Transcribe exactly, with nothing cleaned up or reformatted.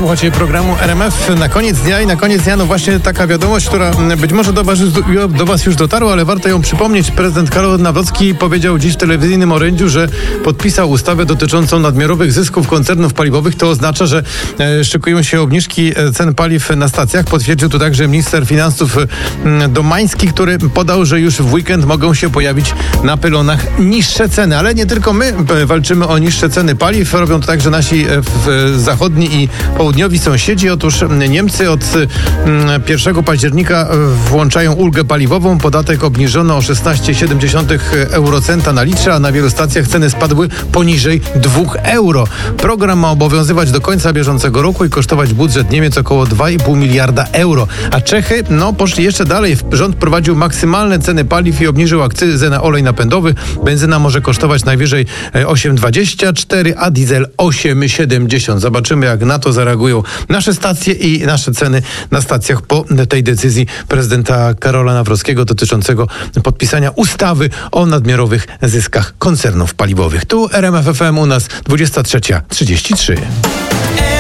Słuchacie programu R M F na koniec dnia i na koniec dnia no właśnie taka wiadomość, która być może do was, do was już dotarła, ale warto ją przypomnieć. Prezydent Karol Nawrocki powiedział dziś w telewizyjnym orędziu, że podpisał ustawę dotyczącą nadmiarowych zysków koncernów paliwowych. To oznacza, że e, szykują się obniżki cen paliw na stacjach. Potwierdził to także minister finansów e, Domański, który podał, że już w weekend mogą się pojawić na pylonach niższe ceny. Ale nie tylko my e, walczymy o niższe ceny paliw. Robią to także nasi e, w, zachodni i południowi sąsiedzi. Otóż Niemcy od pierwszego października włączają ulgę paliwową. Podatek obniżono o szesnaście przecinek siedem eurocenta na litrze, a na wielu stacjach ceny spadły poniżej dwóch euro. Program ma obowiązywać do końca bieżącego roku i kosztować budżet Niemiec około dwa i pół miliarda euro. A Czechy, no, poszli jeszcze dalej. Rząd prowadził maksymalne ceny paliw i obniżył akcyzę na olej napędowy. Benzyna może kosztować najwyżej osiem dwadzieścia cztery, a diesel osiem siedemdziesiąt. Zobaczymy, jak na to zareagują nasze stacje i nasze ceny na stacjach po tej decyzji prezydenta Karola Nawrockiego dotyczącego podpisania ustawy o nadmiarowych zyskach koncernów paliwowych. Tu R M F F M, u nas dwudziesta trzecia trzydzieści trzy.